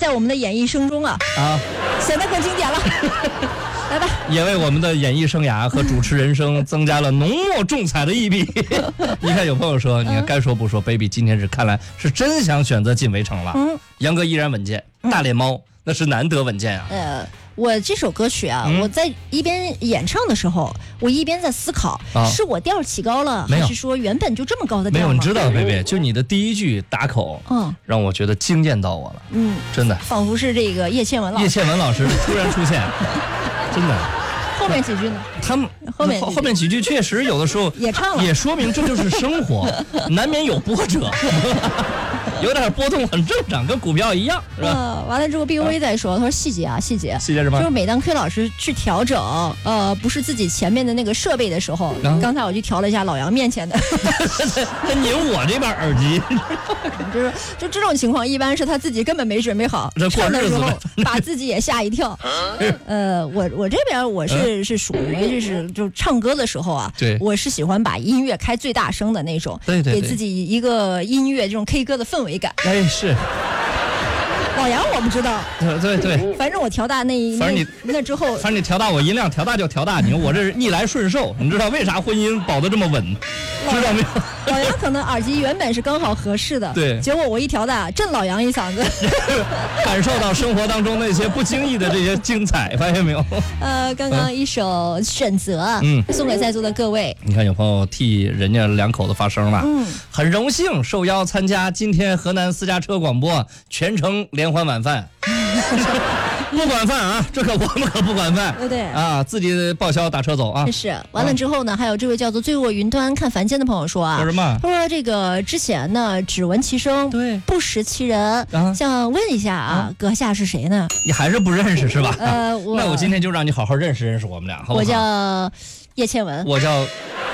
在我们的演艺声中啊，显得更经典了。来吧， 也为我们的演艺生涯和主持人生增加了浓墨重彩的一笔。你看，有朋友说，你看该说不说 ，baby 今天看来是真想选择进围城了。杨哥依然稳健，大脸猫那是难得稳健啊。 我这首歌曲啊，我在一边演唱的时候，我一边在思考，是我调起高了，还是说原本就这么高的调吗？ 没有，你知道，贝贝，就你的第一句打口，让我觉得惊艳到我了，真的， 仿佛是这个叶倩文老师突然出现，真的。 后面几句呢？ 他们后面几句确实有的时候也唱了， 也说明这就是生活，难免有波折，有点波动很正常，跟股票一样，是吧？ 完了之后 ，BOV 再说，他说细节什么？ 就是每当 Q 老师去调整，不是自己前面的那个设备的时候，刚才我去调了一下老杨面前的， 他拧我这边耳机， 就这种情况，一般是他自己根本没准备好，唱的时候把自己也吓一跳。我这边我是属于就唱歌的时候啊，我是喜欢把音乐开最大声的那种， 对， 给自己一个音乐这种 K 歌的氛围感。 是。 老杨我不知道， 对， 反正我调大那之后， 反正你调大我音量，调大就调大，你说我这是逆来顺受，你知道为啥婚姻保得这么稳，知道没有？ 老杨可能耳机原本是刚好合适的， 对， 结果我一调大，震老杨一嗓子， 感受到生活当中那些不经意的这些精彩，发现没有？ 刚刚一首选择，送给在座的各位。 你看有朋友替人家两口子发声了，很荣幸受邀参加今天河南私家车广播全程联欢晚饭。不管饭啊，这我们可不管饭， 对啊，自己报销打车走啊。 是完了之后呢，还有这位叫做醉卧云端看凡间的朋友说啊， 说什么？ 他说这个之前呢只闻其声， 对， 不识其人，想问一下啊，阁下是谁呢？ 你还是不认识是吧？ 那我今天就让你好好认识我们俩，好不好？ 我叫叶倩文， 我叫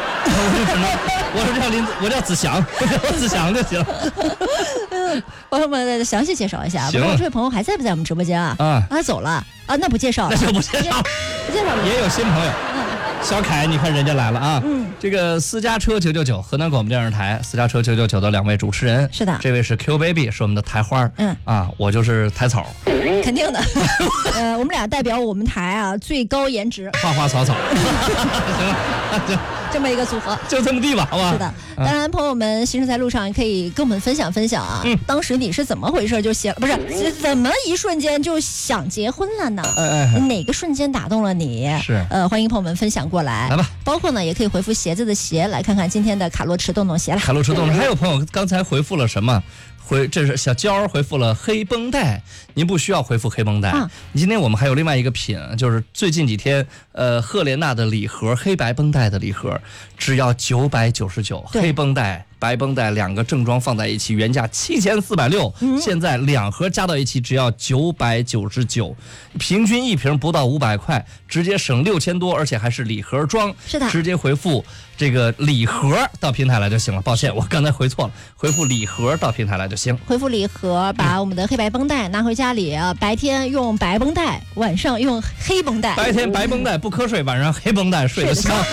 子祥，我子祥就行。 朋友们详细介绍一下，不知道这位朋友还在不在我们直播间啊？走了啊，那不介绍了， 那就不介绍了。也有新朋友，小凯，你看人家来了啊。这个私家车999，河南广播电视台私家车999的两位主持人， 是的， 这位是 Q Baby， 是我们的台花，我就是台草， 肯定的。我们俩代表我们台啊最高颜值， 花花草草。行了， 这么一个组合， 就这么地吧，好吧？ 是的，当然，朋友们行驶在路上也可以跟我们分享分享啊。当时你是怎么回事就不是怎么一瞬间就想结婚了呢？哪个瞬间打动了你？ 是欢迎朋友们分享过来， 来吧。 包括呢，也可以回复鞋子的鞋，来看看今天的卡洛驰洞洞鞋了。 卡洛驰洞洞，还有朋友刚才回复了什么？这是小娇回复了黑绷带，您不需要回复黑绷带。今天我们还有另外一个品，就是最近几天赫莲娜的礼盒，黑白绷带的礼盒，只要999，黑绷带白绷带两个正装放在一起，原价7460，现在两盒加到一起只要999，平均一瓶不到500块，直接省6000多，而且还是礼盒装。 是的， 直接回复这个礼盒到平台来就行了。抱歉，我刚才回错了，回复礼盒到平台来就行。 回复礼盒，把我们的黑白绷带拿回家里，白天用白绷带，晚上用黑绷带。 白天白绷带不瞌睡，晚上黑绷带睡得香。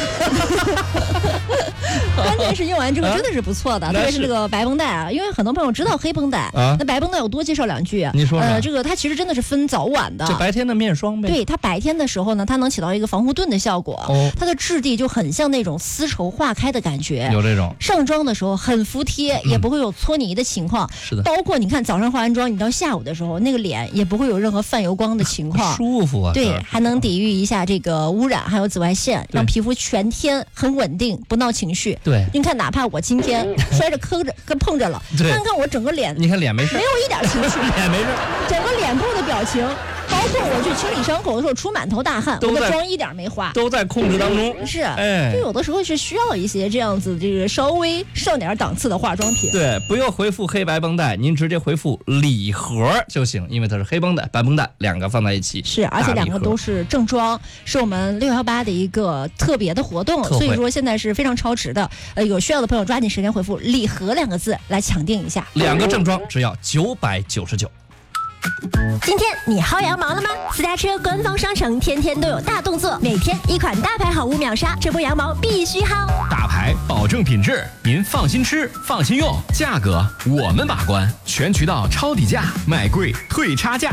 关键是用完之后真的是不错的，特别是这个白绷带啊，因为很多朋友知道黑绷带，那白绷带我多介绍两句。 你说这个它其实真的是分早晚的， 就白天的面霜呗。 对，它白天的时候呢，它能起到一个防护盾的效果，它的质地就很像那种丝绸化开的感觉， 有这种上妆的时候很服帖，也不会有搓泥的情况。 是的， 包括你看早上化完妆，你到下午的时候，那个脸也不会有任何泛油光的情况， 舒服啊。 对，还能抵御一下这个污染还有紫外线，让皮肤全天很稳定，不闹情绪。 对， 你看哪怕我今天摔着磕着跟碰着了，看看我整个脸， 你看脸没事， 没有一点情绪， 脸没事， 整个脸部的表情，包括我去清理伤口的时候出满头大汗，我的妆一点没花， 都在控制当中。 是，就有的时候是需要一些这样子这个稍微上点档次的化妆品。 对，不用回复黑白绷带，您直接回复礼盒就行，因为它是黑绷带、白绷带两个放在一起。 是，而且两个都是正装，是我们618的一个特别的活动，所以说现在是非常超值的。有需要的朋友抓紧时间回复礼盒2个字来抢定一下， 两个正装只要999。 今天你薅羊毛了吗？私家车官方商城天天都有大动作，每天一款大牌好物秒杀，这波羊毛必须薅。 大牌保证品质，您放心吃，放心用，价格我们把关，全渠道抄底价，买贵退差价。